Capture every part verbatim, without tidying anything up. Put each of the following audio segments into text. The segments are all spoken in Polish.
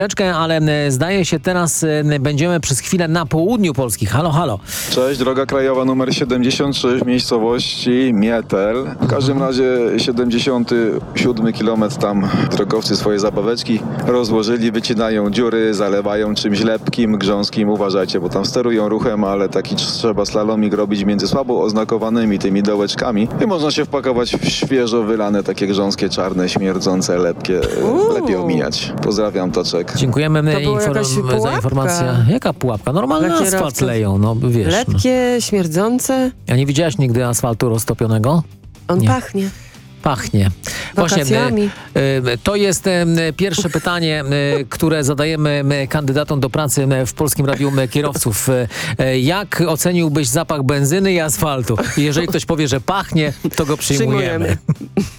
Ale zdaje się teraz będziemy przez chwilę na południu Polski. Halo, halo. Cześć, droga krajowa numer siedemdziesiąt trzy w miejscowości Mietel. W każdym razie siedemdziesiąty siódmy kilometr, tam drogowcy swoje zabaweczki rozłożyli, wycinają dziury, zalewają czymś lepkim, grząskim. Uważajcie, bo tam sterują ruchem, ale taki trzeba slalomik robić między słabo oznakowanymi tymi dołeczkami i można się wpakować w świeżo wylane, takie grząskie, czarne, śmierdzące, lepkie. Uuu. Lepiej omijać. Pozdrawiam, Toczek. Dziękujemy Inform- za informację. Jaka pułapka? Normalny asfalt leją, no wiesz. Letkie, no. Śmierdzące. A nie widziałaś nigdy asfaltu roztopionego? On nie. pachnie. Pachnie. Właśnie, to jest pierwsze pytanie, które zadajemy kandydatom do pracy w Polskim Radiu Kierowców. Jak oceniłbyś zapach benzyny i asfaltu? Jeżeli ktoś powie, że pachnie, to go przyjmujemy. przyjmujemy.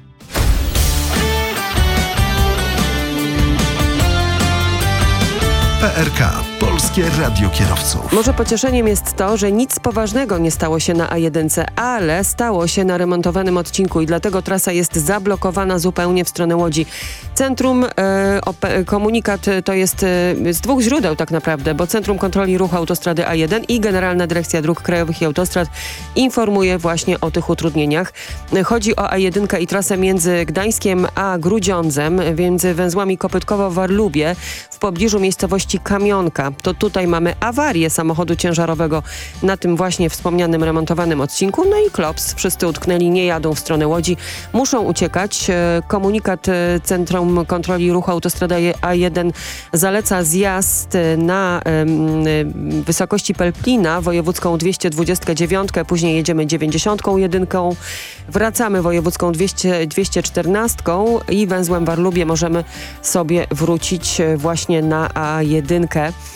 P R K. Polskie Radio Kierowców. Może pocieszeniem jest to, że nic poważnego nie stało się na A jeden, ale stało się na remontowanym odcinku i dlatego trasa jest zablokowana zupełnie w stronę Łodzi. Centrum e, op- komunikat to jest e, z dwóch źródeł tak naprawdę, bo Centrum Kontroli Ruchu Autostrady A jeden i Generalna Dyrekcja Dróg Krajowych i Autostrad informuje właśnie o tych utrudnieniach. Chodzi o A jeden i trasę między Gdańskiem a Grudziądzem, między węzłami Kopytkowo-Warlubie w pobliżu miejscowości Kamionka. To tutaj mamy awarię samochodu ciężarowego na tym właśnie wspomnianym remontowanym odcinku. No i klops. Wszyscy utknęli, nie jadą w stronę Łodzi. Muszą uciekać. Komunikat Centrum Kontroli Ruchu Autostrada A jeden zaleca zjazd na um, wysokości Pelplina, wojewódzką dwieście dwadzieścia dziewięć, później jedziemy dziewięćdziesiątką jedynką, wracamy wojewódzką dwieście, dwieście czternaście i węzłem Warlubie możemy sobie wrócić właśnie na A jeden.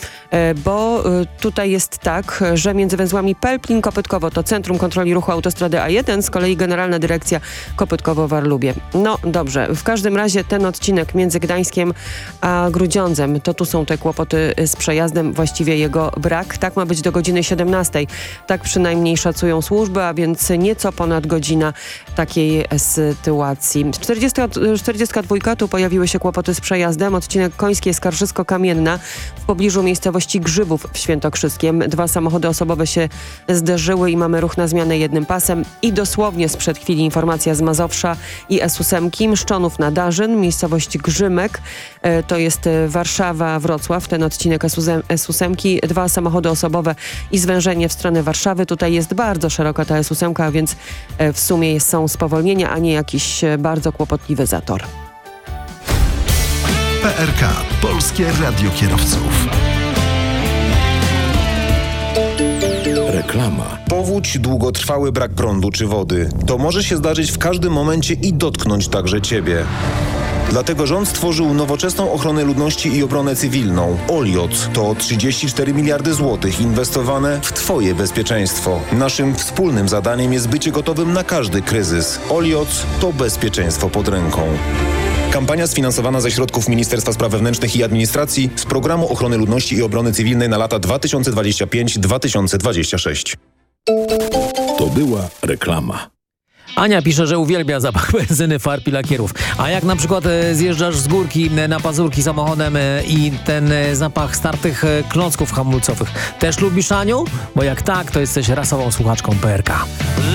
Bo tutaj jest tak, że między węzłami Pelplin-Kopytkowo to Centrum Kontroli Ruchu Autostrady A jeden, z kolei Generalna Dyrekcja Kopytkowo-Warlubie. No dobrze, w każdym razie ten odcinek między Gdańskiem a Grudziądzem, to tu są te kłopoty z przejazdem, właściwie jego brak. Tak ma być do godziny siedemnastej. Tak przynajmniej szacują służby, a więc nieco ponad godzina takiej sytuacji. czterdziesta, czterdziesta dwa tu pojawiły się kłopoty z przejazdem. Odcinek Końskie Skarżysko-Kamienna w pobliżu miejscowości Grzybów w Świętokrzyskiem. Dwa samochody osobowe się zderzyły i mamy ruch na zmianę jednym pasem. I dosłownie sprzed chwili informacja z Mazowsza i S ósem Mszczonów na Darzyn, miejscowość Grzymek. E, to jest Warszawa-Wrocław, ten odcinek S ósem. Dwa samochody osobowe i zwężenie w stronę Warszawy. Tutaj jest bardzo szeroka ta S ósem, a więc e, w sumie są spowolnienia, a nie jakiś bardzo kłopotliwy zator. P R K. Polskie Radio Kierowców. Reklama. Powódź, długotrwały brak prądu czy wody. To może się zdarzyć w każdym momencie i dotknąć także Ciebie. Dlatego rząd stworzył nowoczesną ochronę ludności i obronę cywilną. Oliot to trzydzieści cztery miliardy złotych inwestowane w Twoje bezpieczeństwo. Naszym wspólnym zadaniem jest bycie gotowym na każdy kryzys. Oliot to bezpieczeństwo pod ręką. Kampania sfinansowana ze środków Ministerstwa Spraw Wewnętrznych i Administracji z Programu Ochrony Ludności i Obrony Cywilnej na lata dwa tysiące dwudziesty piąty do dwa tysiące dwudziestego szóstego. To była reklama. Ania pisze, że uwielbia zapach benzyny, farb i lakierów. A jak na przykład zjeżdżasz z górki na pazurki samochodem i ten zapach startych klocków hamulcowych, też lubisz, Aniu? Bo jak tak, to jesteś rasową słuchaczką P R K.